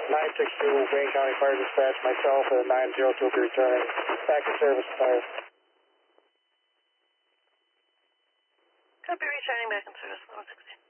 962 Wayne County Fire Dispatch, myself at 902 will be returning back to service fire. Copy, returning back in service, 116.